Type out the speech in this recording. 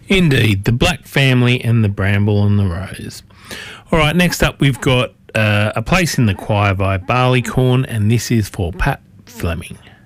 Indeed, The Black Family and The Bramble and the Rose. All right, next up we've got A Place in the Choir by Barleycorn, and this is for Pat Fleming.